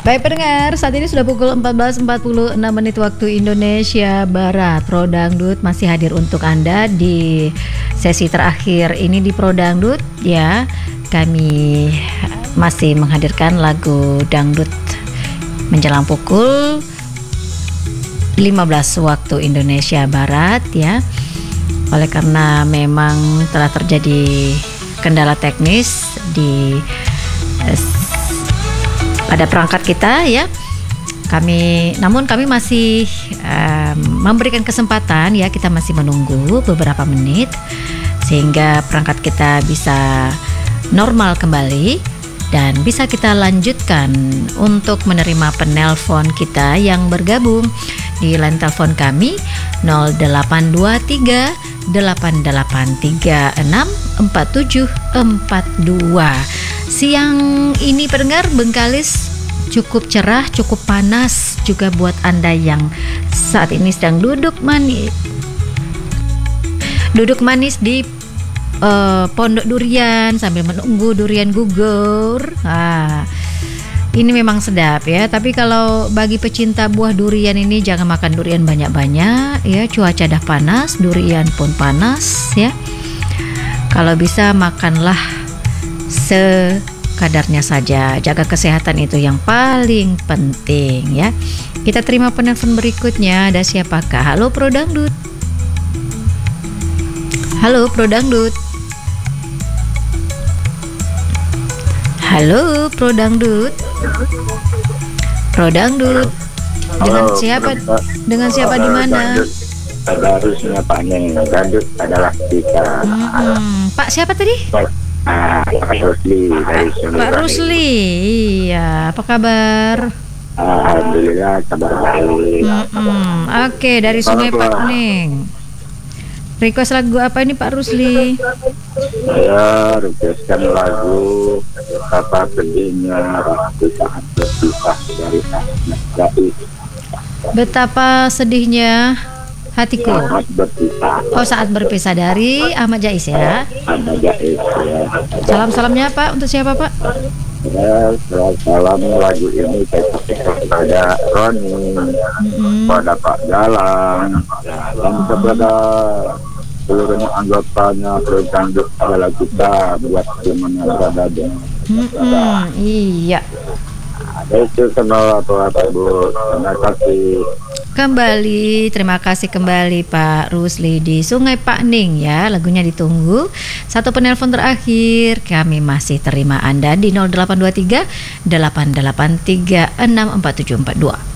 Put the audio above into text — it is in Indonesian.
Baik pendengar, saat ini sudah pukul 14.46 menit waktu Indonesia Barat. Pro Dangdut masih hadir untuk Anda di sesi terakhir ini di Pro Dangdut ya. Kami masih menghadirkan lagu dangdut menjelang pukul 15 waktu Indonesia Barat ya. Oleh karena memang telah terjadi kendala teknis di pada perangkat kita ya. Namun kami masih memberikan kesempatan ya, kita masih menunggu beberapa menit sehingga perangkat kita bisa normal kembali dan bisa kita lanjutkan untuk menerima penelpon kita yang bergabung di line telepon kami 0823 883 64742. Siang ini pendengar, Bengkalis cukup cerah, cukup panas juga buat Anda yang saat ini sedang duduk manis di pondok durian sambil menunggu durian gugur. Ini memang sedap ya. Tapi kalau bagi pecinta buah durian ini jangan makan durian banyak-banyak ya. Cuaca dah panas, durian pun panas ya. Kalau bisa makanlah sekadarnya saja. Jaga kesehatan itu yang paling penting ya. Kita terima penelpon berikutnya. Ada siapakah? Halo Pro Dangdut. Halo Pro Dangdut. Halo Pro Dangdut. Pro Dangdut. Dengan siapa? Dengan siapa di mana? Ada harusnya Pak Neng. Dangdut adalah kita. Pak siapa tadi? Pak Rusli dari Sungai. Pak Rusli, iya. Apa kabar? Alhamdulillah kabar baik. Oke, dari Sungai Pak Neng. Request lagu apa ini Pak Rusli? Saya requestkan lagu Betapa Sedihnya Waktu Saat Berpisah dari Ahmad Jais. Betapa sedihnya hatiku. Saat berpisah. Oh, saat berpisah dari Ahmad Jais ya. Ahmad Jais ya. Salam-salamnya Pak untuk siapa Pak? Ya, salam lagu ini saya sampaikan kepada Roni, kepada Pak Galang, dan kepada seluruh anggotanya Pro Dangdut adalah kita buat dimana berada dengan. Iya. Itu kenal atau apa Bu? Terima kasih. Terima kasih kembali Pak Rusli di Sungai Pak Ning ya. Lagunya ditunggu. Satu penelpon terakhir kami masih terima Anda di 0823 883 64742.